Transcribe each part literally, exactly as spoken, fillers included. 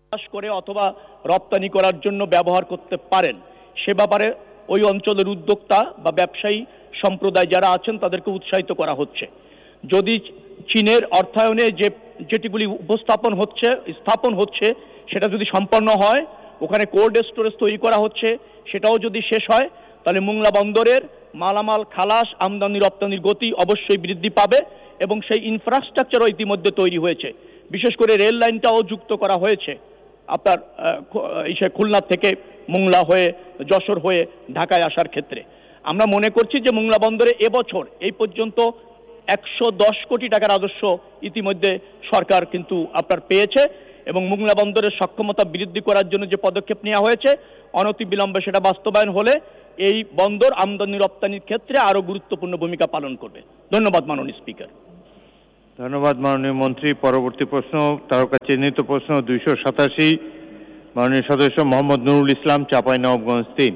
চাষ করে অথবা রপ্তানি করার জন্য ব্যবহার করতে পারেন, সে ব্যাপারে ওই অঞ্চলের উদ্যোক্তা বা ব্যবসায়ী সম্প্রদায় যারা আছেন তাদেরকে উৎসাহিত করা হচ্ছে। যদি চীনের অর্থায়নে যে যেটিগুলি উপস্থাপন হচ্ছে স্থাপন হচ্ছে সেটা যদি সম্পন্ন হয়, ওখানে কোল্ড স্টোরেজ তৈরি করা হচ্ছে, সেটাও যদি শেষ হয়, তাহলে মোংলা বন্দরের মালামাল খালাস আমদানি রপ্তানির গতি অবশ্যই বৃদ্ধি পাবে এবং সেই ইনফ্রাস্ট্রাকচারও ইতিমধ্যে তৈরি হয়েছে। বিশেষ করে রেল লাইনটাও যুক্ত করা হয়েছে আপনার খুলনা থেকে মোংলা হয়ে যশোর হয়ে ঢাকায় আসার ক্ষেত্রে। আমরা মনে করছি যে মোংলা বন্দরে এবছর এই পর্যন্ত একশো দশ কোটি টাকা রাজস্ব ইতিমধ্যে সরকার কিন্তু আপনার পেয়েছে এবং মোংলা বন্দরের সক্ষমতা বৃদ্ধি করার জন্য যে পদক্ষেপ নেওয়া হয়েছে অনতিবিলম্বে সেটা বাস্তবায়ন হলে এই বন্দর আমদানি রপ্তানির ক্ষেত্রে আরো গুরুত্বপূর্ণ ভূমিকা পালন করবে। ধন্যবাদ মাননীয় স্পিকার। ধন্যবাদ মাননীয় মন্ত্রী। পরবর্তী প্রশ্ন তারকা চিহ্নিত প্রশ্ন দুইশো সাতাশি, মাননীয় সদস্য মোহাম্মদ নুরুল ইসলাম, চাঁপাইনবাবগঞ্জ তিন।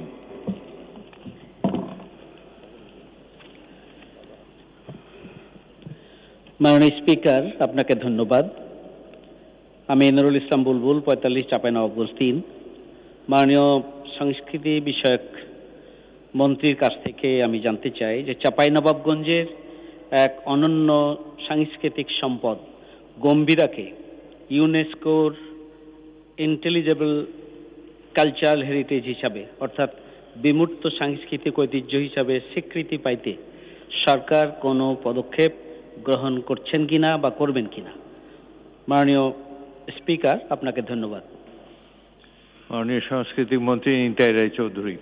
মাননীয় স্পিকার, আপনাকে ধন্যবাদ। আমি নুরুল ইসলাম বুলবুল, পঁয়তাল্লিশ, চাঁপাইনবাবগঞ্জ তিন। মাননীয় সংস্কৃতি বিষয়ক মন্ত্রীর কাছ থেকে আমি জানতে চাই যে চাঁপাইনবাবগঞ্জের এক অনন্য সাংস্কৃতিক সম্পদ গম্ভীরাকে ইউনেস্কোর ইন্টেলিজেবল কালচারাল হেরিটেজ হিসাবে অর্থাৎ বিমূর্ত সাংস্কৃতিক ঐতিহ্য হিসাবে স্বীকৃতি পাইতে সরকার কোনো পদক্ষেপ গ্রহণ করছেন কিনা বা করবেন কিনা? মাননীয় স্পিকার, আপনাকে ধন্যবাদ। মাননীয় সাংস্কৃতিক মন্ত্রী নিতাই রায় চৌধুরী।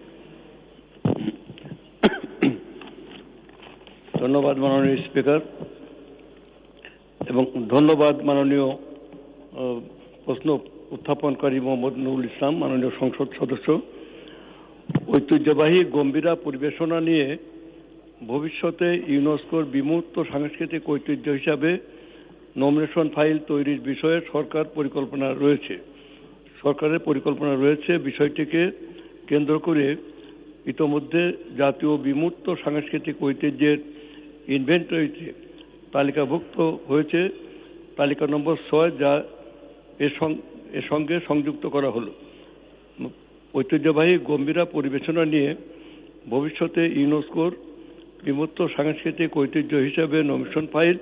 ধন্যবাদ মাননীয় স্পিকার এবং ধন্যবাদ মাননীয় প্রশ্ন উত্থাপনকারী মোহাম্মদ নুরুল ইসলাম, মাননীয় সংসদ সদস্য। ঐতিহ্যবাহী গম্ভীরা পরিবেশনা নিয়ে ভবিষ্যতে ইউনেস্কোর বিমূর্ত সাংস্কৃতিক ঐতিহ্য হিসাবে নমিনেশন ফাইল তৈরির বিষয়ে সরকার পরিকল্পনা রয়েছে সরকারের পরিকল্পনা রয়েছে বিষয়টিকে কেন্দ্র করে ইতোমধ্যে জাতীয় বিমূর্ত সাংস্কৃতিক ঐতিহ্যের ইনভেন্টরিতে তালিকাভুক্ত হয়েছে তালিকা নম্বর ছয়, যা এর সঙ্গে সংযুক্ত করা হলো। ঐতিহ্যবাহী গম্ভীরা পরিবেশনা নিয়ে ভবিষ্যতে ইউনেস্কোর বিমূর্ত সাংস্কৃতিক ঐতিহ্য হিসাবে নমিনেশন ফাইল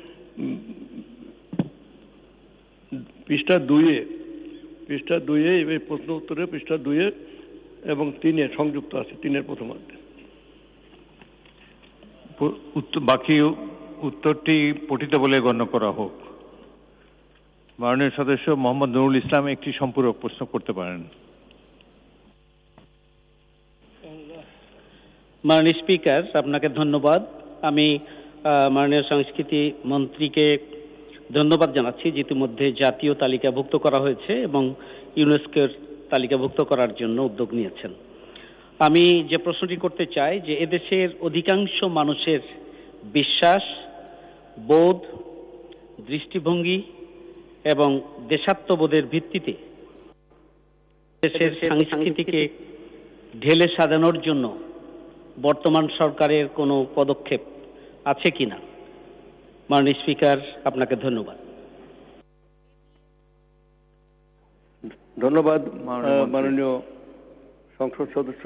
পৃষ্ঠা দুইয়ে পৃষ্ঠা দুইয়ে এই প্রশ্ন উত্তরে পৃষ্ঠা দুইয়ে এবং তিনে সংযুক্ত আছে, তিনের প্রথমার্ধে। বাকি উত্তরটি পঠিত বলে গণ্য করা হোক। মাননীয় সদস্য মোহাম্মদ নুরুল ইসলাম একটি সম্পূরক প্রশ্ন করতে পারেন। মাননীয় স্পিকার, আপনাকে ধন্যবাদ। আমি মাননীয় সংস্কৃতি মন্ত্রীকে ধন্যবাদ জানাচ্ছি যে ইতিমধ্যে জাতীয় তালিকাভুক্ত করা হয়েছে এবং ইউনেস্কোর তালিকাভুক্ত করার জন্য উদ্যোগ নিয়েছেন। আমি যে প্রশ্নটি করতে চাই যে এদেশের অধিকাংশ মানুষের বিশ্বাস, বোধ, দৃষ্টিভঙ্গি এবং দেশাত্মবোধের ভিত্তিতে দেশের সংস্কৃতিকে ঢেলে সাজানোর জন্য বর্তমান সরকারের কোনো পদক্ষেপ আছে কিনা? মাননীয় স্পিকার, আপনাকে ধন্যবাদ। ধন্যবাদ মাননীয় সংসদ সদস্য।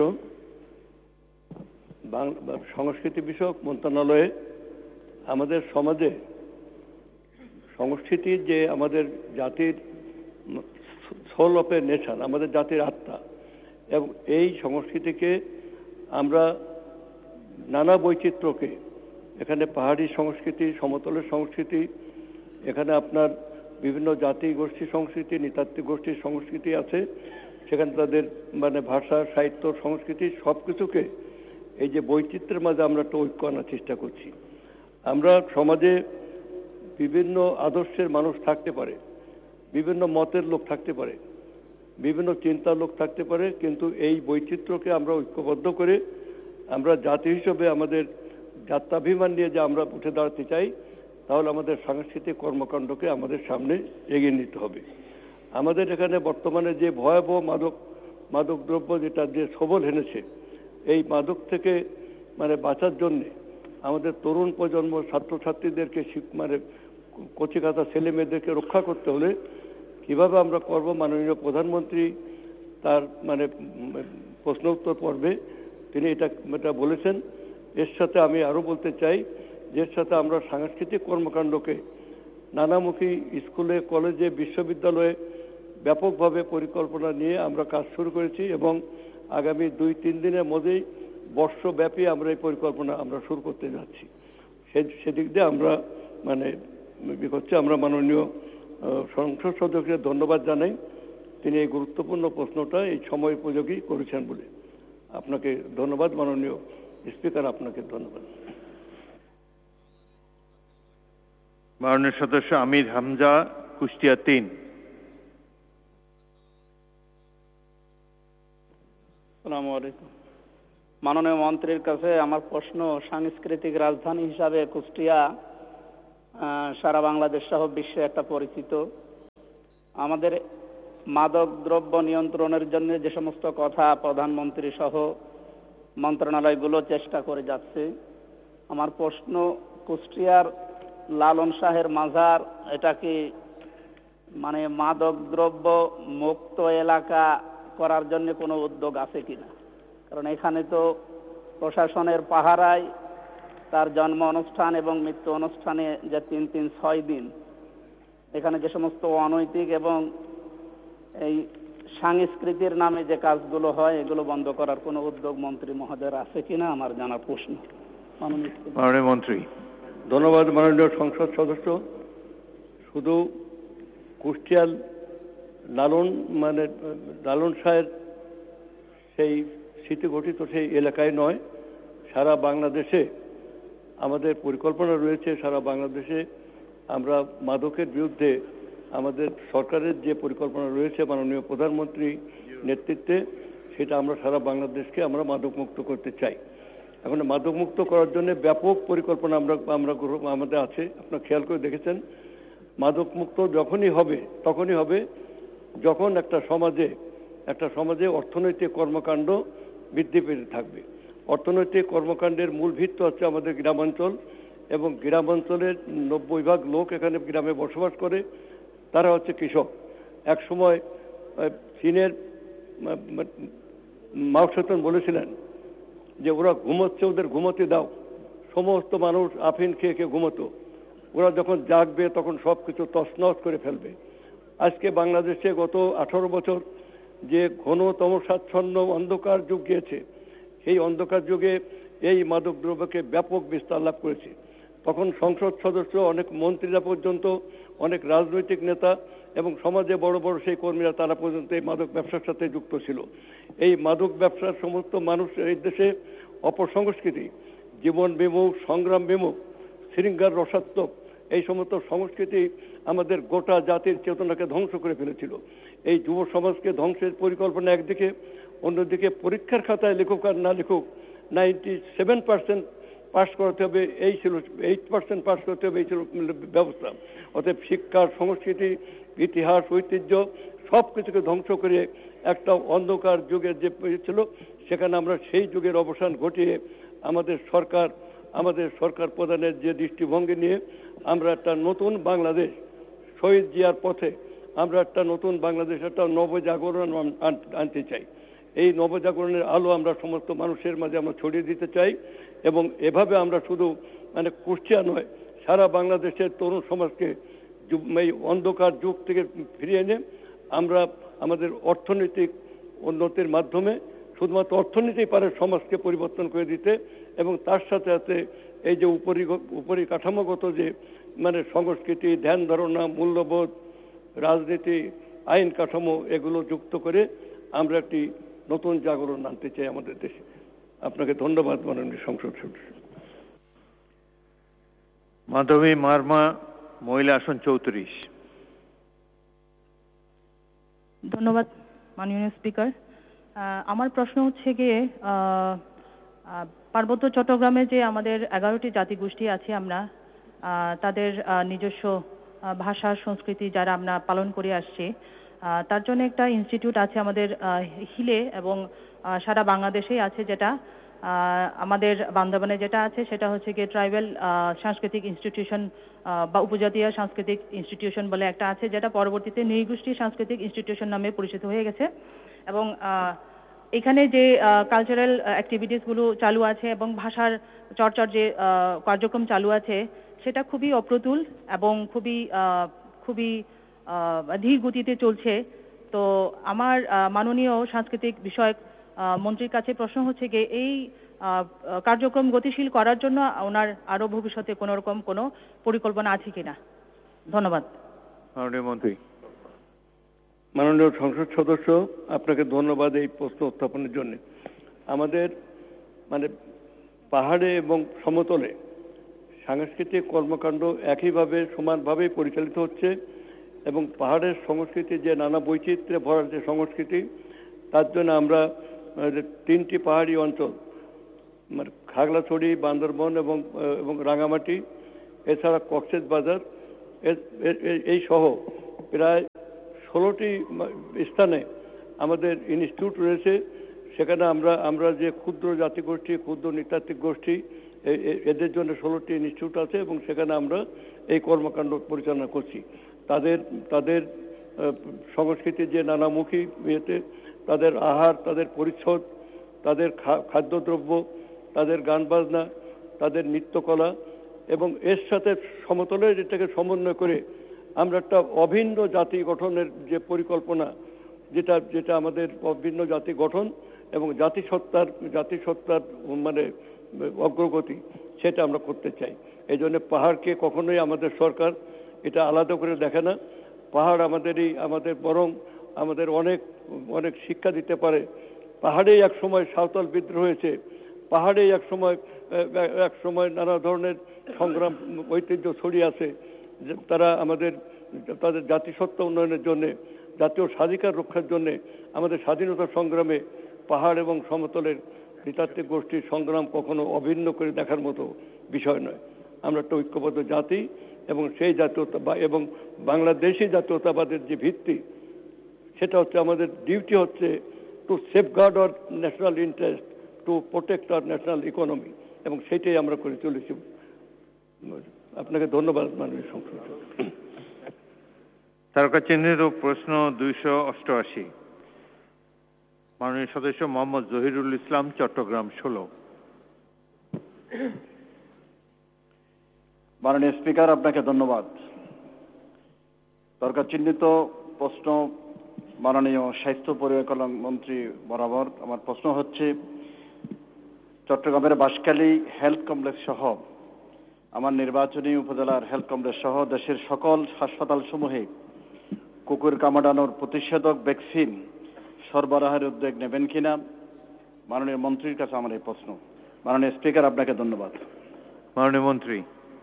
সংস্কৃতি বিষয়ক মন্ত্রণালয়ে আমাদের সমাজে সংস্কৃতি যে আমাদের জাতির সোল অফ এ নেশন, আমাদের জাতির আত্মা, এবং এই সংস্কৃতিকে আমরা নানা বৈচিত্র্যকে, এখানে পাহাড়ি সংস্কৃতি, সমতলের সংস্কৃতি, এখানে আপনার বিভিন্ন জাতি গোষ্ঠী সংস্কৃতি, নৃতাত্ত্বিক গোষ্ঠীর সংস্কৃতি আছে, সেখানে তাদের মানে ভাষা, সাহিত্য, সংস্কৃতি সব কিছুকে এই যে বৈচিত্র্যের মাঝে আমরা একটা ঐক্য আনার চেষ্টা করছি। আমরা সমাজে বিভিন্ন আদর্শের মানুষ থাকতে পারে, বিভিন্ন মতের লোক থাকতে পারে, বিভিন্ন চিন্তার লোক থাকতে পারে, কিন্তু এই বৈচিত্র্যকে আমরা ঐক্যবদ্ধ করে আমরা জাতি হিসেবে আমাদের জাত্যাভিমান নিয়ে যে আমরা উঠে দাঁড়াতে চাই, তাহলে আমাদের সাংস্কৃতিক কর্মকাণ্ডকে আমাদের সামনে এগিয়ে নিতে হবে। আমাদের এখানে বর্তমানে যে ভয়াবহ মাদক মাদক দ্রব্য যেটা যে সবল এনেছে, এই মাদক থেকে মানে বাঁচার জন্যে আমাদের তরুণ প্রজন্ম ছাত্রছাত্রীদেরকে মানে কচিকাঁচা ছেলে মেয়েদেরকে রক্ষা করতে হলে কিভাবে আমরা করব মাননীয় প্রধানমন্ত্রী তার মানে প্রশ্ন উত্তর পর্বে তিনি এটা এটা বলেছেন। এর সাথে আমি আরো বলতে চাই যে এর সাথে আমরা সাংস্কৃতিক কর্মকাণ্ডকে নানামুখী স্কুলে, কলেজে, বিশ্ববিদ্যালয়ে ব্যাপকভাবে পরিকল্পনা নিয়ে আমরা কাজ শুরু করেছি এবং আগামী দুই তিন দিনের মধ্যেই বর্ষব্যাপী আমরা এই পরিকল্পনা আমরা শুরু করতে যাচ্ছি। সেদিক দিয়ে আমরা মানে হচ্ছে আমরা মাননীয় সংসদ সদস্যকে ধন্যবাদ জানাই, তিনি এই গুরুত্বপূর্ণ প্রশ্নটা এই সময় উপযোগী করেছেন বলে। আপনাকে ধন্যবাদ মাননীয় স্পিকার, আপনাকে ধন্যবাদ। মাননীয় সদস্য আমির হামজা, কুষ্টিয়া তিন। আসসালামু আলাইকুম। মাননীয় মন্ত্রীর কাছে আমার প্রশ্ন, সাংস্কৃতিক রাজধানী হিসাবে কুষ্টিয়া সারা বাংলাদেশ সহ বিশ্বে একটা পরিচিত। আমাদের মাদক দ্রব্য নিয়ন্ত্রণের জন্য যে সমস্ত কথা প্রধানমন্ত্রী সহ মন্ত্রণালয়গুলো চেষ্টা করে যাচ্ছে, আমার প্রশ্ন, কুষ্টিয়ার লালন শাহের মাজার এটা কি মানে মাদক দ্রব্য মুক্ত এলাকা করার জন্য কোনো উদ্যোগ আছে কিনা? কারণ এখানে তো প্রশাসনের পাহারায় তার জন্ম অনুষ্ঠান এবং মৃত্যু অনুষ্ঠানে যে তিন তিন ছয় দিন এখানে যে সমস্ত অনৈতিক এবং এই সাংস্কৃতির নামে যে কাজগুলো হয় এগুলো বন্ধ করার কোনো উদ্যোগ মন্ত্রী মহোদয়ের আছে কিনা আমার জানা প্রশ্ন। মাননীয় মন্ত্রী। ধন্যবাদ মাননীয় সংসদ সদস্য। শুধু কুষ্টিয়ার লালন মানে লালন শাহের সেই স্মৃতি ঘটিত সেই এলাকায় নয়, সারা বাংলাদেশে আমাদের পরিকল্পনা রয়েছে। সারা বাংলাদেশে আমরা মাদকের বিরুদ্ধে আমাদের সরকারের যে পরিকল্পনা রয়েছে মাননীয় প্রধানমন্ত্রী নেতৃত্বে, সেটা আমরা সারা বাংলাদেশকে আমরা মাদক মুক্ত করতে চাই। এখন মাদক মুক্ত করার জন্য ব্যাপক পরিকল্পনা আমরা আমরা আমাদের আছে। আপনারা খেয়াল করে দেখেছেন, মাদক মুক্ত যখনই হবে তখনই হবে যখন একটা সমাজে একটা সমাজে অর্থনৈতিক কর্মকাণ্ড বৃদ্ধি পেতে থাকবে। অর্থনৈতিক কর্মকাণ্ডের মূল ভিত্তি হচ্ছে আমাদের গ্রামাঞ্চল, এবং গ্রামাঞ্চলের নব্বই ভাগ লোক এখানে গ্রামে বসবাস করে, তারা হচ্ছে কৃষক। এক সময় চীনের মাও সেতুং বলেছিলেন যে ওরা ঘুমোচ্ছে, ওদের ঘুমোতে দাও। সমস্ত মানুষ আফিন খেয়ে খেয়ে ঘুমোতো, ওরা যখন জাগবে তখন সব কিছু তছনছ করে ফেলবে। আজকে বাংলাদেশে গত আঠারো বছর যে ঘনতম স্বাচ্ছন্ন অন্ধকার যুগ গিয়েছে, সেই অন্ধকার যুগে এই মাদক দ্রব্যকে ব্যাপক বিস্তার লাভ করেছে। তখন সংসদ সদস্য, অনেক মন্ত্রীরা পর্যন্ত, অনেক রাজনৈতিক নেতা এবং সমাজে বড় বড় সেই কর্মীরা তারা পর্যন্ত এই মাদক ব্যবসার সাথে যুক্ত ছিল। এই মাদক ব্যবসার সমস্ত মানুষ এই দেশে অপসংস্কৃতি, জীবন বিমুখ, সংগ্রাম বিমুখ, শৃঙ্গার রসাত্মক এই সমস্ত সংস্কৃতি আমাদের গোটা জাতির চেতনাকে ধ্বংস করে ফেলেছিল। এই যুব সমাজকে ধ্বংসের পরিকল্পনা একদিকে, অন্যদিকে পরীক্ষার খাতায় লেখুক আর না লেখুক নাইনটি সেভেন পার্সেন্ট পাস করাতে হবে, এই ছিল এইট পার্সেন্ট পাস করতে হবে, এই ছিল ব্যবস্থা। অতএব শিক্ষা, সংস্কৃতি, ইতিহাস, ঐতিহ্য সব কিছুকে ধ্বংস করে একটা অন্ধকার যুগের যে ছিল সেখানে আমরা সেই যুগের অবসান ঘটিয়ে আমাদের সরকার আমাদের সরকার প্রধানের যে দৃষ্টিভঙ্গি নিয়ে আমরা একটা নতুন বাংলাদেশ, শহীদ জিয়ার পথে আমরা একটা নতুন বাংলাদেশ, একটা নবজাগরণ আনতে চাই। এই নবজাগরণের আলো আমরা সমস্ত মানুষের মাঝে আমরা ছড়িয়ে দিতে চাই, এবং এভাবে আমরা শুধু মানে কুষ্টিয়া নয়, সারা বাংলাদেশের তরুণ সমাজকে এই অন্ধকার যুগ থেকে ফিরিয়ে এনে আমরা আমাদের অর্থনৈতিক উন্নতির মাধ্যমে শুধুমাত্র অর্থনীতি পারে সমাজকে পরিবর্তন করে দিতে, এবং তার সাথে সাথে এই যে উপরি উপরি কাঠামোগত যে মানে সংস্কৃতি, ধ্যান ধারণা, মূল্যবোধ, রাজনীতি, আইন কাঠামো এগুলো যুক্ত করে আমরা একটি নতুন জাগরণ আনতে চাই আমাদের দেশে। আপনাকে ধন্যবাদ মাননীয় সংসদ সদস্য। মাধবী মার্মা, মহিলা আসন চৌত্রিশ। ধন্যবাদ মাননীয় স্পিকার। আমার প্রশ্ন হচ্ছে গিয়ে পার্বত্য চট্টগ্রামে যে আমাদের এগারোটি জাতিগোষ্ঠী আছে, আমরা তাদের নিজস্ব ভাষা সংস্কৃতি যারা আমরা পালন করে আসছি, তার জন্য একটা ইনস্টিটিউট আছে আমাদের হিলে এবং সারা বাংলাদেশেই আছে, যেটা আমাদের বান্দরবানে যেটা আছে সেটা হচ্ছে গিয়ে ট্রাইবাল সাংস্কৃতিক ইনস্টিটিউশন বা উপজাতীয় সাংস্কৃতিক ইনস্টিটিউশন বলে একটা আছে, যেটা পরবর্তীতে নৃগোষ্ঠী সাংস্কৃতিক ইনস্টিটিউশন নামে পরিচিত হয়ে গেছে। এবং এখানে যে কালচারাল অ্যাক্টিভিটিসগুলো চালু আছে এবং ভাষার চর্চার যে কার্যক্রম চালু আছে সেটা খুবই অপ্রতুল এবং খুবই খুবই ধীর গতিতে চলছে। তো আমার মাননীয় সাংস্কৃতিক বিষয়ক মন্ত্রীর কাছে প্রশ্ন হচ্ছে যে এই কার্যক্রম গতিশীল করার জন্য ওনার আরো ভবিষ্যতে কোনো রকম কোনো পরিকল্পনা আছে কিনা? ধন্যবাদ। মাননীয় মন্ত্রী। মাননীয় সংসদ সদস্য, আপনাকে ধন্যবাদ এই প্রশ্ন উত্থাপনের জন্য। আমাদের মানে পাহাড়ে এবং সমতলে সাংস্কৃতিক কর্মকাণ্ড একইভাবে সমানভাবেই পরিচালিত হচ্ছে এবং পাহাড়ের সংস্কৃতি যে নানা বৈচিত্র্যে ভরা যে সংস্কৃতি, তার জন্য আমরা তিনটি পাহাড়ি অঞ্চল মানে খাগড়াছড়ি, বান্দরবন এবং এবং রাঙামাটি, এছাড়া কক্সেস বাজার এই সহ প্রায় ষোলোটি স্থানে আমাদের ইনস্টিটিউট রয়েছে। সেখানে আমরা আমরা যে ক্ষুদ্র জাতিগোষ্ঠী, ক্ষুদ্র নৃতাত্ত্বিক গোষ্ঠী, এদের জন্য ষোলোটি ইনস্টিটিউট আছে এবং সেখানে আমরা এই কর্মকাণ্ড পরিচালনা করছি। তাদের তাদের সংস্কৃতির যে নানামুখী ইয়েতে তাদের আহার, তাদের পরিচ্ছদ, তাদের খাদ্যদ্রব্য, তাদের গান বাজনা, তাদের নৃত্যকলা এবং এর সাথে সমতলের এটাকে সমন্বয় করে আমরা একটা অভিন্ন জাতি গঠনের যে পরিকল্পনা, যেটা যেটা আমাদের অভিন্ন জাতি গঠন এবং জাতিসত্তার জাতিসত্তার মানে অগ্রগতি, সেটা আমরা করতে চাই। এই জন্য পাহাড়কে কখনোই আমাদের সরকার এটা আলাদা করে দেখে না। পাহাড় আমাদেরই আমাদের বরং আমাদের অনেক অনেক শিক্ষা দিতে পারে। পাহাড়েই এক সময় সাঁওতাল বিদ্রোহ হয়েছে, পাহাড়েই এক সময় এক সময় নানা ধরনের সংগ্রাম ঐতিহ্য ছড়িয়ে আছে। তারা আমাদের তাদের জাতিসত্তা উন্নয়নের জন্য, জাতীয় স্বাধিকার রক্ষার জন্য আমাদের স্বাধীনতা সংগ্রামে পাহাড় এবং সমতলের নৃতাত্ত্বিক গোষ্ঠীর সংগ্রাম কখনো অভিন্ন করে দেখার মতো বিষয় নয়। আমরা একটা ঐক্যবদ্ধ জাতি এবং সেই জাতীয়তা এবং বাংলাদেশি জাতীয়তাবাদের যে ভিত্তি, সেটা হচ্ছে আমাদের ডিউটি হচ্ছে two safeguard our national interest, to protect our national economy, এবং সেটাই আমরা করে চলেছি। আপনাকে ধন্যবাদ মাননীয় সংসদ। তারকা চিহ্নের প্রশ্ন দুইশো অষ্টআশি, মাননীয় সদস্য মোহাম্মদ জহিরুল ইসলাম, চট্টগ্রাম ষোলো। মাননীয় স্পিকার, আপনাকে ধন্যবাদ। দরকার চিহ্নিত প্রশ্ন মাননীয় স্বাস্থ্য পরিবার কল্যাণ মন্ত্রী বরাবর। আমার প্রশ্ন হচ্ছে, চট্টগ্রামের বাঁশখালী হেলথ কমপ্লেক্স সহ আমার নির্বাচনী উপজেলার হেলথ কমপ্লেক্স সহ দেশের সকল হাসপাতাল সমূহে কুকুর কামড়ানোর প্রতিষেধক ভ্যাকসিন সরবরাহের উদ্যোগ নেবেন কিনা? মাননীয় মন্ত্রীর কাছে আমার এই প্রশ্ন। মাননীয় স্পিকার, আপনাকে ধন্যবাদ। মাননীয় মন্ত্রী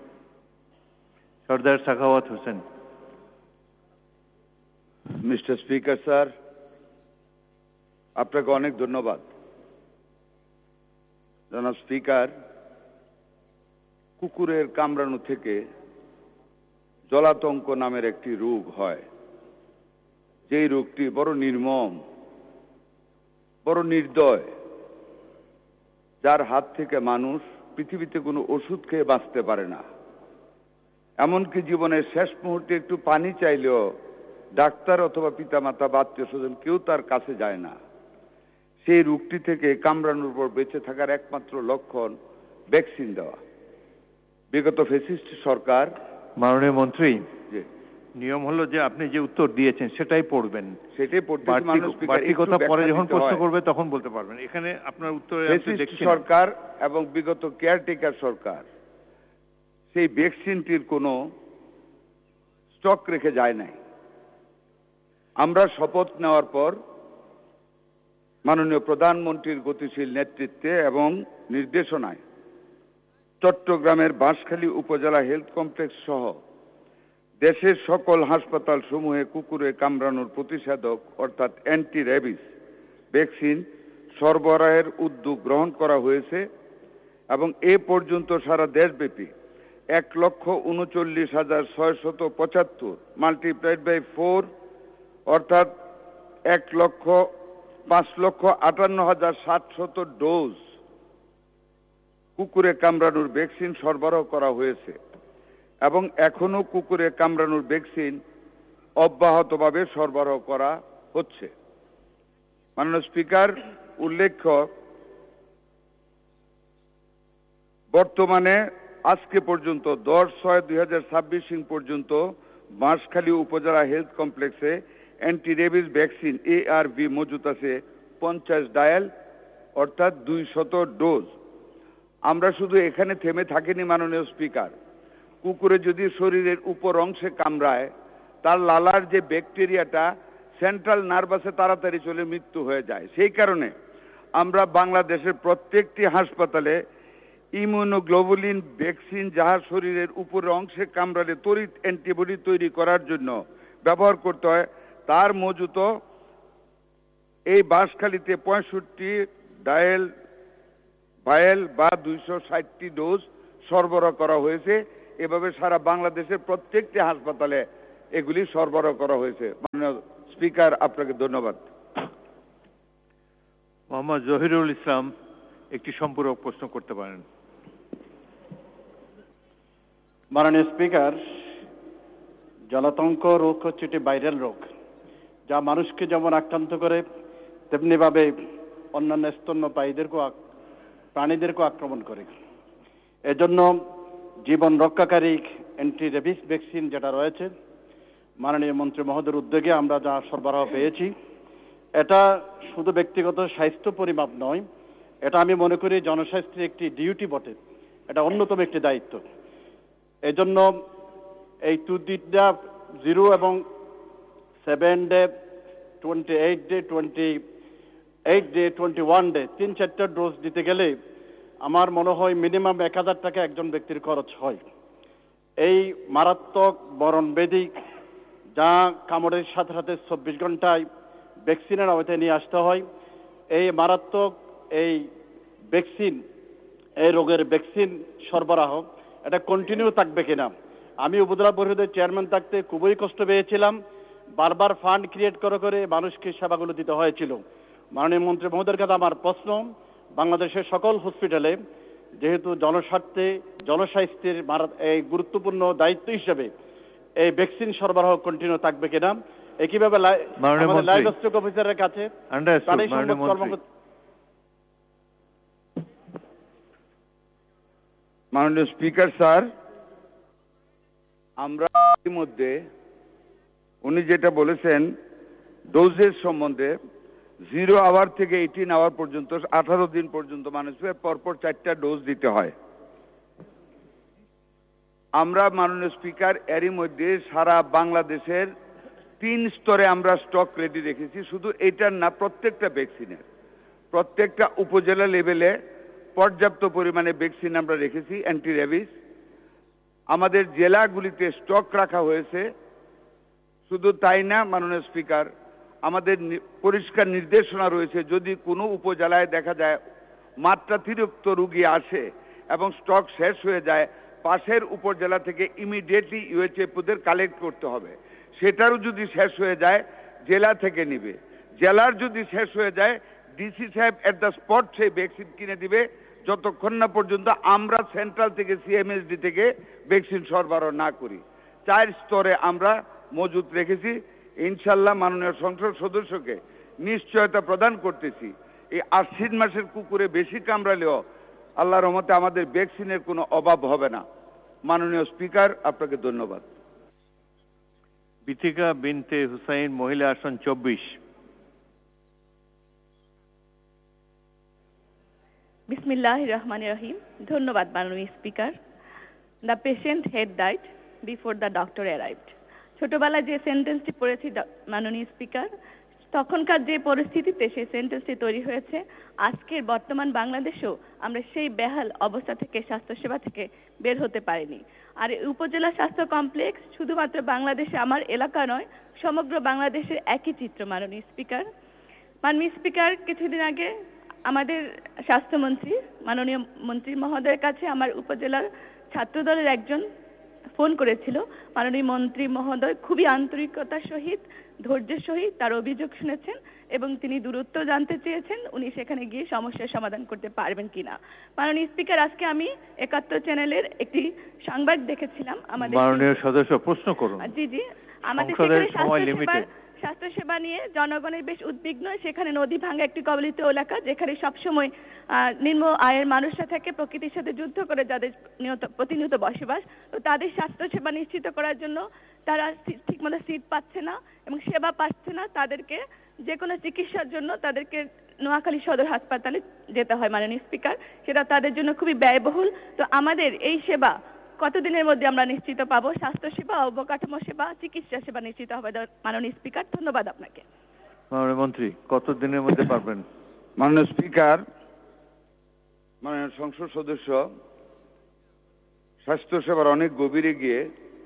সর্দার Sakhawat Hossain. Mister speaker sir, আপনাকে অনেক ধন্যবাদ। জনাব স্পিকার, কুকুরের কামড়ানো থেকে জলাতঙ্ক নামের একটি রোগ হয়, যেই রোগটি বড় নির্মম, বড় নির্দয়, যার হাত থেকে মানুষ পৃথিবীতে কোনো ওষুধ খেয়ে বাঁচতে পারে না। এমনকি জীবনের শেষ মুহূর্তে একটু পানি চাইলেও ডাক্তার অথবা পিতামাতা বা আত্মীয় স্বজন কেউ তার কাছে যায় না। সেই রোগটি থেকে কামড়ানোর পর বেঁচে থাকার একমাত্র লক্ষণ ভ্যাকসিন দেওয়া। বিগত ফ্যাসিস্ট সরকার। মাননীয় মন্ত্রী, নিয়ম হলো যে আপনি যে উত্তর দিয়েছেন সেটাই পড়বেন, সেটাই পড়তে বাড়তি কথা পরে যখন প্রশ্ন করবে তখন বলতে পারবেন। এখানে আপনার উত্তরে সরকার এবং বিগত কেয়ারটেকার সরকার সেই ভ্যাকসিনটির কোনো স্টক রেখে যায় নাই। আমরা শপথ নেওয়ার পর মাননীয় প্রধানমন্ত্রীর গতিশীল নেতৃত্বে এবং নির্দেশনায় চট্টগ্রামের বাঁশখালী উপজেলা হেলথ কমপ্লেক্স সহ দেশের সকল হাসপাতাল সমূহে কুকুরে কামড়ানোর প্রতিষেধক অর্থাৎ অ্যান্টি র্যাবিস ভ্যাকসিন সরবরাহের উদ্যোগ গ্রহণ করা হয়েছে এবং এ পর্যন্ত সারা দেশব্যাপী এক লক্ষ উনচল্লিশ হাজার ছয়শত পঁচাত্তর মাল্টিপ্লাইড বাই ফোর অর্থাৎ এক লক্ষ পাঁচ লক্ষ আটান্ন হাজার সাতশত ডোজ কুকুরে কামড়ানোর ভ্যাকসিন সরবরাহ করা হয়েছে এবং এখনো কুকুরে কামড়ানোর ভ্যাকসিন অব্যাহতভাবে সরবরাহ করা হচ্ছে। মাননীয় স্পিকার, উল্লেখ্য বর্তমানে আজকে পর্যন্ত দশ ছয় দুই হাজার ছাব্বিশ পর্যন্ত বাঁশখালী উপজেলা হেলথ কমপ্লেক্সে অ্যান্টি রেবিস ভ্যাকসিন এ আর ভি মজুত আছে পঞ্চাশ ডায়াল অর্থাৎ দুই শত ডোজ। আমরা শুধু এখানে থেমে থাকিনি মাননীয় স্পিকার, কুকুরে যদি শরীরের উপর অংশে কামড়ায় তার লালার যে ব্যাকটেরিয়াটা সেন্ট্রাল নার্ভাসে তাড়াতাড়ি চলে মৃত্যু হয়ে যায়। সেই কারণে আমরা বাংলাদেশের প্রত্যেকটি হাসপাতালে ইমিউনোগ্লোবুলিন ভ্যাকসিন যাহা শরীরের উপরের অংশে কামড়ালে তড়িৎ অ্যান্টিবডি তৈরি করার জন্য ব্যবহার করতে হয় তার মজুত এই বাঁশখালীতে পঁয়ষট্টি ডায়াল ভায়েল বা দুইশো ষাটটি ডোজ সরবরাহ করা হয়েছে। এভাবে সারা বাংলাদেশের প্রত্যেকটি হাসপাতালে এগুলি সরবরাহ করা হয়েছে। মাননীয় স্পিকার, আপনাকে ধন্যবাদ। মোহাম্মদ জহিরুল ইসলাম একটি সম্পূরক প্রশ্ন করতে পারেন। মাননীয় স্পিকার, জলাতঙ্ক রোগ হচ্ছে একটি ভাইরাল রোগ যা মানুষকে যেমন আক্রান্ত করে তেমনিভাবে অন্যান্য স্তন্যপায়ীদেরকেও প্রাণীদেরকেও আক্রমণ করে। এজন্য জীবন রক্ষাকারী অ্যান্টি রেবিস ভ্যাকসিন যেটা রয়েছে মাননীয় মন্ত্রী মহোদয়ের উদ্যোগে আমরা যা সরবরাহ পেয়েছি, এটা শুধু ব্যক্তিগত স্বাস্থ্য পরিমাপ নয়, এটা আমি মনে করি জনস্বাস্থ্যের একটি ডিউটি বটে, এটা অন্যতম একটি দায়িত্ব। এজন্য এই টু দিনটা জিরো এবং seven day twenty eight day twenty eight day twenty one day তিন চারটা ডোজ দিতে গেলে আমার মনে হয় মিনিমাম এক হাজার টাকা একজন ব্যক্তির খরচ হয়। এই মারাত্মক মরণব্যাধি যা কামড়ের সাথে সাথে চব্বিশ ঘন্টায় ভ্যাকসিনের আওতায় নিয়ে আসতে হয়, এই মারাত্মক এই ভ্যাকসিন এই রোগের ভ্যাকসিন সরবরাহ এটা কন্টিনিউ থাকবে কিনা। আমি উপজেলা পরিষদের চেয়ারম্যান থাকতে খুবই কষ্ট পেয়েছিলাম, বারবার ফান্ড ক্রিয়েট করে করে মানুষকে সেবাগুলো দিতে হয়েছিল। মাননীয় মন্ত্রী মহোদয়ের কাছে আমার প্রশ্ন, বাংলাদেশের সকল হসপিটালে যেহেতু জনস্বার্থে জনস্বাস্থ্যের এই গুরুত্বপূর্ণ দায়িত্ব হিসেবে এই ভ্যাকসিন সরবরাহ কন্টিনিউ থাকবে কিনা, একইভাবে লাইভস্টক অফিসারের কাছে মাননীয় স্পিকার স্যার, আমরা ইতিমধ্যে উনি যেটা বলেছেন ডোজের সম্বন্ধে জিরো আওয়ার থেকে এইটিন আওয়ার পর্যন্ত আঠারো দিন পর্যন্ত মানুষের পরপর চারটা ডোজ দিতে হয়। আমরা মাননীয় স্পিকার এরই মধ্যে সারা বাংলাদেশের তিন স্তরে আমরা স্টক রেডি রেখেছি। শুধু এটার না, প্রত্যেকটা ভ্যাকসিনের প্রত্যেকটা উপজেলা লেভেলে পর্যাপ্ত পরিমাণে ভ্যাকসিন আমরা রেখেছি অ্যান্টি রেবিস। আমাদের জেলাগুলিতে স্টক রাখা হয়েছে। শুধু তাই না মাননীয় স্পিকার, আমাদের পরিষ্কার নির্দেশনা রয়েছে যদি কোনো উপজেলায় দেখা যায় মাত্রাতিরিক্ত রোগী আসে এবং স্টক শেষ হয়ে যায়, পাশের উপজেলা থেকে ইমিডিয়েটলি ইউএইচএফদের কালেক্ট করতে হবে। সেটারও যদি শেষ হয়ে যায় জেলা থেকে নিবে। জেলার যদি শেষ হয়ে যায় ডিসি সাহেব এট দ্য স্পট সেই ভ্যাকসিন কিনে দিবে, যতক্ষণ না পর্যন্ত আমরা সেন্ট্রাল থেকে সিএমএসডি থেকে ভ্যাকসিন সরবরাহ না করি। চার স্তরে আমরা মজুত রেখেছি। ইনশাল্লাহ মাননীয় সংসদ সদস্যকে নিশ্চয়তা প্রদান করতেছি, এই আশ্বিন মাসের কুকুরে বেশি কামড়ালেও আল্লাহর রহমতে আমাদের ভ্যাকসিনের কোনো অভাব হবে না। মাননীয় স্পিকার, আপনাকে ধন্যবাদ। বিথিকা বিনতে হুসাইন, মহিলা আসন চব্বিশ। বিসমিল্লাহির রহমানির রহিম। ধন্যবাদ মাননীয় speaker. The patient head died before the doctor arrived. ছোটবেলায় যে সেন্টেন্সটি পড়েছি মাননীয় স্পিকার, তখনকার যে পরিস্থিতিতে সেই সেন্টেন্সটি তৈরি হয়েছে, আজকের বর্তমান বাংলাদেশেও আমরা সেই বেহাল অবস্থা থেকে স্বাস্থ্যসেবা থেকে বের হতে পারিনি। আর উপজেলা স্বাস্থ্য কমপ্লেক্স শুধুমাত্র বাংলাদেশে আমার এলাকা নয়, সমগ্র বাংলাদেশের একই চিত্র মাননীয় স্পিকার। মাননীয় স্পিকার, কিছুদিন আগে আমাদের স্বাস্থ্যমন্ত্রী মাননীয় মন্ত্রী মহোদয়ের কাছে আমার উপজেলার ছাত্রদলের একজন ফোন করেছিল। মাননীয় মন্ত্রী মহোদয় খুবই আন্তরিকতার সহিত ধৈর্যের সহিত তার অভিযোগ শুনেছেন এবং তিনি দূরত্ব জানতে চেয়েছেন উনি সেখানে গিয়ে সমস্যার সমাধান করতে পারবেন কিনা। মাননীয় স্পিকার, আজকে আমি একাত্তর চ্যানেলের একটি সংবাদ দেখেছিলাম। আমাদের মাননীয় সদস্য প্রশ্ন করুন। জি জি আমাদের স্বাস্থ্যসেবা নিয়ে জনগণের বেশ উদ্বিগ্ন। সেখানে নদী ভাঙ্গা একটি কবলিত এলাকা, যেখানে সবসময় নিম্ন আয়ের মানুষরা থাকে, প্রকৃতির সাথে যুদ্ধ করে যাদের নিয়ত প্রতিনিয়ত বসবাস। তো তাদের স্বাস্থ্যসেবা নিশ্চিত করার জন্য তারা ঠিকমতো সিট পাচ্ছে না এবং সেবা পাচ্ছে না। তাদেরকে যে কোনো চিকিৎসার জন্য তাদেরকে নোয়াখালী সদর হাসপাতালে যেতে হয় মাননীয় স্পিকার, সেটা তাদের জন্য খুবই ব্যয়বহুল। তো আমাদের এই সেবা কতদিনের মধ্যে আমরা নিশ্চিত পাবো? স্বাস্থ্য সেবা, অবকাঠামো সেবা, চিকিৎসা সেবা নিশ্চিত হবে মাননীয় স্পিকার। ধন্যবাদ আপনাকে। মাননীয় মন্ত্রী, কতদিনের মধ্যে পারবেন? মাননীয় স্পিকার, মাননীয় সংসদ সদস্য স্বাস্থ্যসেবার অনেক গভীরে গিয়ে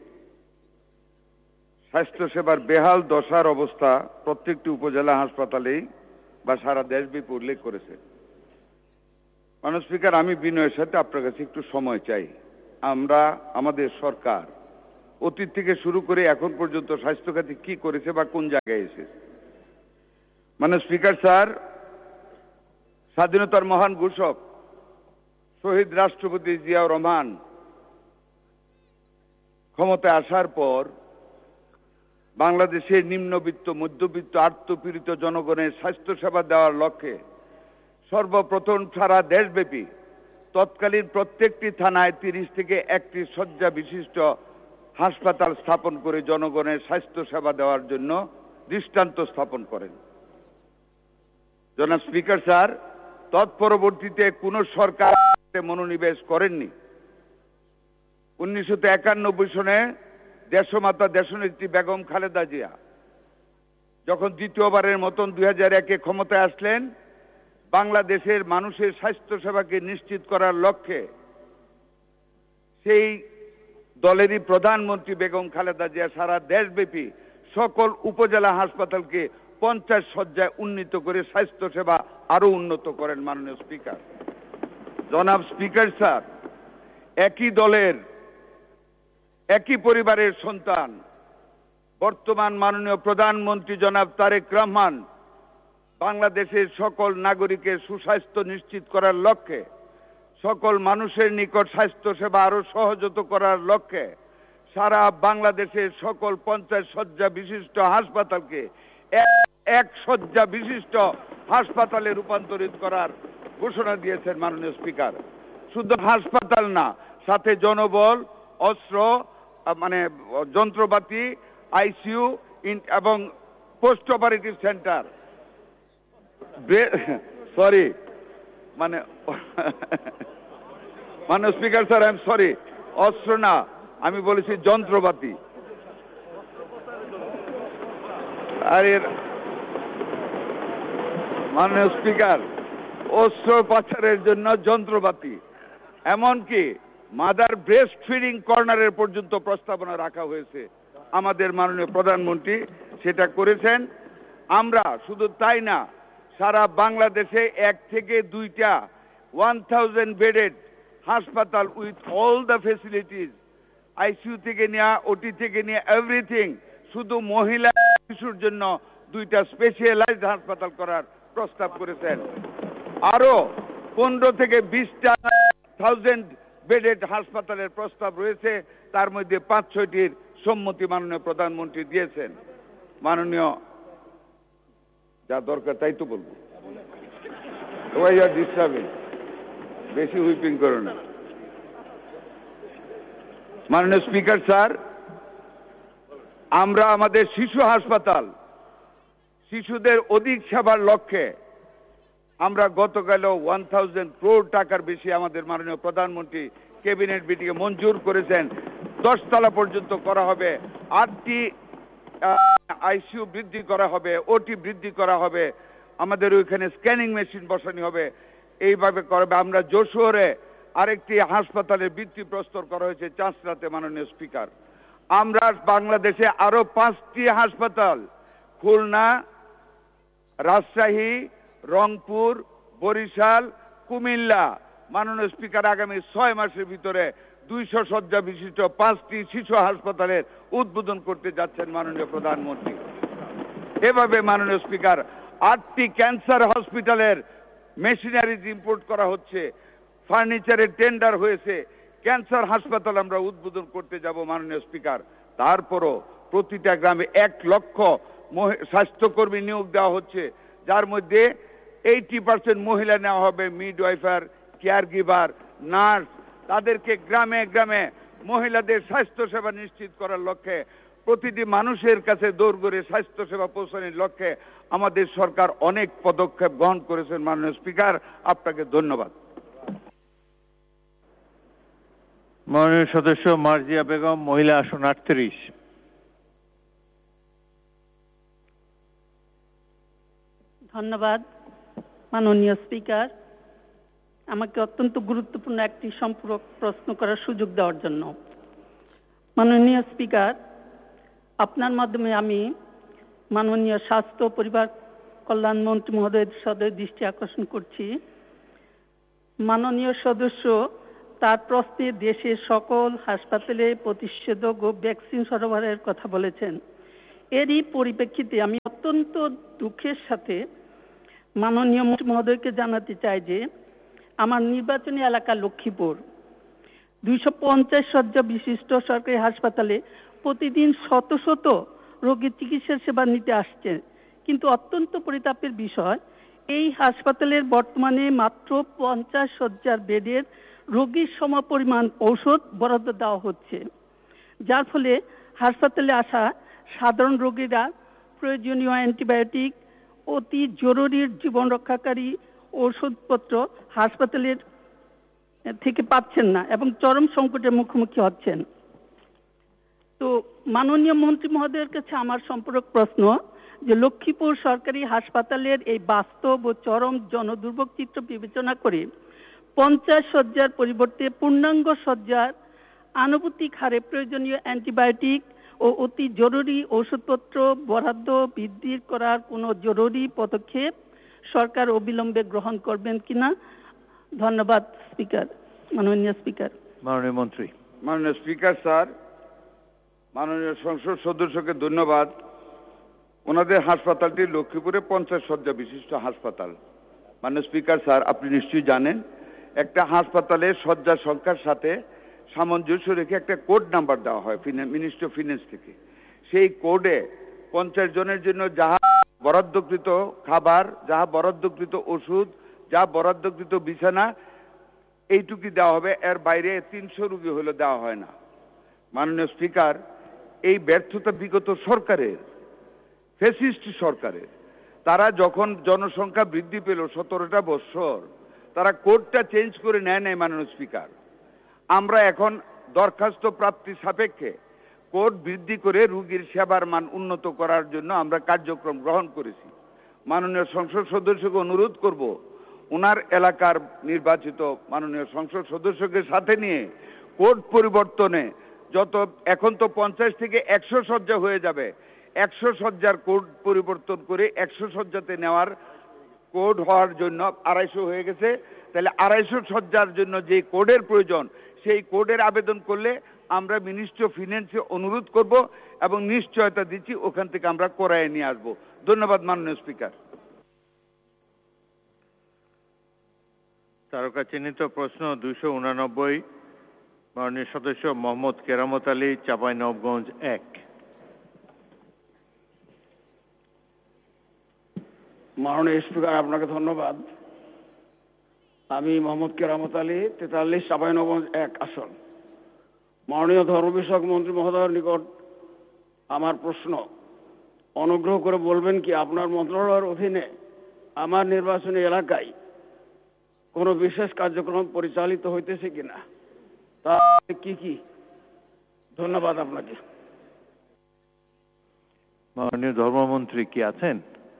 স্বাস্থ্যসেবার বেহাল দশার অবস্থা প্রত্যেকটি উপজেলা হাসপাতালেই বা সারা দেশব্যাপী উল্লেখ করেছে। মাননীয় স্পিকার, আমি বিনয়ের সাথে আপনার কাছে একটু সময় চাই। আমরা আমাদের সরকার অতীত থেকে শুরু করে এখন পর্যন্ত স্বাস্থ্যখাতে কি করেছে বা কোন জায়গায় এসেছে। মাননীয় স্পিকার স্যার, স্বাধীনতার মহান ঘোষক শহীদ রাষ্ট্রপতি জিয়াউর রহমান ক্ষমতায় আসার পর বাংলাদেশের নিম্নবিত্ত, মধ্যবিত্ত, আর্তপীড়িত জনগণের স্বাস্থ্যসেবা দেওয়ার লক্ষ্যে সর্বপ্রথম সারা দেশব্যাপী তৎকালীন প্রত্যেকটি থানায় তিরিশ থেকে একত্রিশ শয্যা বিশিষ্ট হাসপাতাল স্থাপন করে জনগণের স্বাস্থ্য সেবা দেওয়ার জন্য দৃষ্টান্ত স্থাপন করেন। জনাব স্পিকার স্যার, তৎপরবর্তীতে কোন সরকার মনোনিবেশ করেননি। উনিশশো একানব্বই সনে দেশমাতা দেশনেত্রী বেগম খালেদা জিয়া যখন দ্বিতীয়বারের মতন দুই হাজার একে ক্ষমতায় আসলেন, বাংলাদেশের মানুষের স্বাস্থ্য সেবাকে নিশ্চিত করার লক্ষ্যে সেই দলেরই প্রধানমন্ত্রী বেগম খালেদা জিয়া সারা দেশব্যাপী সকল উপজেলা হাসপাতালকে পঞ্চাশ শয্যায় উন্নীত করে স্বাস্থ্য সেবা আরো উন্নত করেন। মাননীয় স্পিকার, জনাব স্পিকার স্যার, একই দলের একই পরিবারের সন্তান বর্তমান মাননীয় প্রধানমন্ত্রী জনাব তারেক রহমান বাংলাদেশের সকল নাগরিকের সুস্বাস্থ্য নিশ্চিত করার লক্ষ্যে, সকল মানুষের নিকট স্বাস্থ্য সেবা আরো সহজত করার লক্ষ্যে সারা বাংলাদেশের সকল পঞ্চাশ শয্যা বিশিষ্ট হাসপাতালকে এক শয্যা বিশিষ্ট হাসপাতালে রূপান্তরিত করার ঘোষণা দিয়েছেন। মাননীয় স্পিকার, শুধু হাসপাতাল না, সাথে জনবল, অস্ত্র, মানে যন্ত্রপাতি, আইসিইউ এবং পোস্ট অপারেটিভ সেন্টার, সরি মানে মাননীয় speaker sir, I am sorry, অস্ত্র না, আমি বলেছি যন্ত্রপাতি। আরে মাননীয় স্পিকার, অস্ত্র পাচারের জন্য যন্ত্রপাতি, এমনকি মাদার ব্রেস্ট ফিডিং কর্নারের পর্যন্ত প্রস্তাবনা রাখা হয়েছে। আমাদের মাননীয় প্রধানমন্ত্রী সেটা করেছেন। আমরা শুধু তাই না, সারা বাংলাদেশে এক থেকে দুইটা ওয়ান থাউজেন্ড বেডেড হাসপাতাল with all the facilities, ICU থেকে নেওয়া, ওটি থেকে নিয়ে এভরিথিং, শুধু মহিলা শিশুর জন্য দুইটা স্পেশালাইজড হাসপাতাল করার প্রস্তাব করেছেন। আরো পনেরো থেকে বিশটা থাউজেন্ড বেডেড হাসপাতালের প্রস্তাব রয়েছে, তার মধ্যে পাঁচ ছয়টির সম্মতি মাননীয় প্রধানমন্ত্রী দিয়েছেন। মাননীয়, যা দরকার তাই তো বলবো, ডিস্টার্বিং, বেশি হুইপিং করো না। মাননীয় স্পিকার স্যার, আমরা আমাদের শিশু হাসপাতাল, শিশুদের অধিক সেবার লক্ষ্যে আমরা গতকাল ওয়ান থাউজেন্ড ক্রোড় টাকার বেশি আমাদের মাননীয় প্রধানমন্ত্রী ক্যাবিনেট মিটিংয়ে মঞ্জুর করেছেন। দশতলা পর্যন্ত করা হবে, আটটি আইসিইউ বৃদ্ধি করা হবে, ওটি বৃদ্ধি করা হবে, আমাদের ওইখানে স্ক্যানিং মেশিন বসানো হবে, এইভাবে করবে। আমরা যশোরে আরেকটি হাসপাতালের ভিত্তি প্রস্তর করা হয়েছে চাঁচড়াতে। মাননীয় স্পিকার, আমরা বাংলাদেশে আরো পাঁচটি হাসপাতাল, খুলনা, রাজশাহী, রংপুর, বরিশাল, কুমিল্লা, মাননীয় স্পিকার আগামী ছয় মাসের ভিতরে দুইশো শয্যা বিশিষ্ট পাঁচটি শিশু হাসপাতালের উদ্বোধন করতে যাচ্ছেন মাননীয় প্রধানমন্ত্রী। এভাবে মাননীয় স্পিকার আটটি ক্যান্সার হসপিটালের মেশিনারিজ ইম্পোর্ট করা হচ্ছে, ফার্নিচারের টেন্ডার হয়েছে, ক্যান্সার হাসপাতাল আমরা উদ্বোধন করতে যাব মাননীয় স্পিকার। তারপরও প্রতিটা গ্রামে এক লক্ষ স্বাস্থ্যকর্মী নিয়োগ দেওয়া হচ্ছে, যার মধ্যে এইটি পার্সেন্ট মহিলা নেওয়া হবে, মিডওয়াইফার, কেয়ার গিভার, নার্স। তাদেরকে গ্রামে গ্রামে মহিলাদের স্বাস্থ্য সেবা নিশ্চিত করার লক্ষ্যে, প্রতিটি মানুষের কাছে দৌড় করে স্বাস্থ্য সেবা পৌঁছানোর লক্ষ্যে আমাদের সরকার অনেক পদক্ষেপ গ্রহণ করেছেন মাননীয় স্পিকার। আপনাকে ধন্যবাদ। মাননীয় সদস্য মার্জিয়া বেগম, মহিলা আসন আটত্রিশ। ধন্যবাদ মাননীয় স্পিকার, আমাকে অত্যন্ত গুরুত্বপূর্ণ একটি সম্পূরক প্রশ্ন করার সুযোগ দেওয়ার জন্য। মাননীয় স্পিকার, আপনার মাধ্যমে আমি মাননীয় স্বাস্থ্য ও পরিবার কল্যাণ মন্ত্রী মহোদয়ের সদয় দৃষ্টি আকর্ষণ করছি। মাননীয় সদস্য তার প্রশ্নে দেশের সকল হাসপাতালে প্রতিষেধক ও ভ্যাকসিন সরবরাহের কথা বলেছেন। এরই পরিপ্রেক্ষিতে আমি অত্যন্ত দুঃখের সাথে মাননীয় মন্ত্রী মহোদয়কে জানাতে চাই যে আমার নির্বাচনী এলাকা লক্ষ্মীপুর দুইশো পঞ্চাশ শয্যা বিশিষ্ট সরকারি হাসপাতালে প্রতিদিন শত শত রোগীর চিকিৎসা সেবা নিতে আসছে, কিন্তু অত্যন্ত পরিতাপের বিষয় এই হাসপাতালের বর্তমানে মাত্র পঞ্চাশ শয্যার বেডের রোগীর সমপরিমাণ ঔষধ বরাদ্দ দেওয়া হচ্ছে, যার ফলে হাসপাতালে আসা সাধারণ রোগীরা প্রয়োজনীয় অ্যান্টিবায়োটিক, অতি জরুরি জীবন রক্ষাকারী ঔষধপত্র হাসপাতালের থেকে পাচ্ছেন না এবং চরম সংকটের মুখোমুখি হচ্ছেন। তো মাননীয় মন্ত্রী মহোদয়ের কাছে আমার সম্পূরক প্রশ্ন যে লক্ষ্মীপুর সরকারি হাসপাতালের এই বাস্তব ও চরম জনদুর্ভোগ চিত্র বিবেচনা করে পঞ্চাশ শয্যার পরিবর্তে পূর্ণাঙ্গ শয্যার আনুপাতিক হারে প্রয়োজনীয় অ্যান্টিবায়োটিক ও অতি জরুরি ঔষধপত্র বরাদ্দ বৃদ্ধি করার কোনো জরুরি পদক্ষেপ সরকার অবিলম্বে গ্রহণ করবেন কিনা? ধন্যবাদ স্পিকার। মাননীয় স্পিকার। মাননীয় মন্ত্রী। মাননীয় স্পিকার স্যার, মাননীয় সংসদ সদস্যকে ধন্যবাদ। ওনাদের হাসপাতালটি লক্ষ্মীপুরে পঞ্চাশ শয্যা বিশিষ্ট হাসপাতাল। মাননীয় স্পিকার স্যার, আপনি নিশ্চয়ই জানেন একটা হাসপাতালের শয্যার সংখ্যার সাথে সামঞ্জস্য রেখে একটা কোড নাম্বার দেওয়া হয় মিনিস্ট্রি অফ ফিন্যান্স থেকে। সেই কোডে পঞ্চাশ জনের জন্য যাহা বরাদ্দকৃত খাবার, যাহা বরাদ্দকৃত ওষুধ, যা বরাদ্দকৃত বিছানা, এইটুকু দেওয়া হবে, এর বাইরে তিনশো রুগী হলে দেওয়া হয় না। মাননীয় স্পিকার, এই ব্যর্থতা বিগত সরকারের, ফ্যাসিস্ট সরকারের। তারা যখন জনসংখ্যা বৃদ্ধি পেল সতেরোটা বৎসর, তারা কোডটা চেঞ্জ করে নেয় নাই মাননীয় স্পিকার। আমরা এখন দরখাস্ত প্রাপ্তি সাপেক্ষে কোড বৃদ্ধি করে রুগীর সেবার মান উন্নত করার জন্য আমরা কার্যক্রম গ্রহণ করেছি। মাননীয় সংসদ সদস্যকে অনুরোধ করব, ওনার এলাকার নির্বাচিত মাননীয় সংসদ সদস্যকে সাথে নিয়ে কোড পরিবর্তনে যত, এখন তো পঞ্চাশ থেকে একশো শয্যা হয়ে যাবে, একশো শয্যার কোড পরিবর্তন করে একশো শয্যাতে নেওয়ার কোড হওয়ার জন্য আড়াইশো হয়ে গেছে, তাহলে আড়াইশো শয্যার জন্য যে কোডের প্রয়োজন সেই কোডের আবেদন করলে আমরা মিনিস্ট্রি অফ ফিন্যান্সে অনুরোধ করব এবং নিশ্চয়তা দিচ্ছি ওখান থেকে আমরা করায় নিয়ে আসব। ধন্যবাদ মাননীয় স্পিকার। তারকা চিহ্নিত প্রশ্ন দুইশো উনানব্বই, মাননীয় সদস্য মোহাম্মদ কেরামত আলী, চাঁপাইনবাবগঞ্জ এক। মাননীয় স্পিকার, আপনাকে ধন্যবাদ। আমি মোহাম্মদ কেরামত আলী, তেতাল্লিশ, চাঁপাইনবাবগঞ্জ এক আসন। মাননীয় ধর্ম বিষয়ক মন্ত্রী মহোদয়ের নিকট আমার প্রশ্ন, অনুগ্রহ করে বলবেন কি আপনার মন্ত্রণালয়ের অধীনে আমার নির্বাচনী এলাকায় কোনো বিশেষ কার্যক্রম পরিচালিত হইতেছে কিনা, তা কি কি? ধন্যবাদ আপনাকে। মাননীয় ধর্মমন্ত্রী কি আছেন?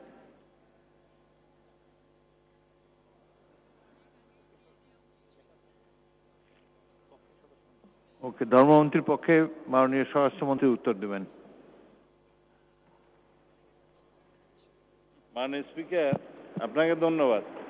ওকে, ধর্মমন্ত্রীর পক্ষে মাননীয় স্বরাষ্ট্রমন্ত্রী উত্তর দেবেন। মাননীয় স্পিকার, আপনাকে ধন্যবাদ।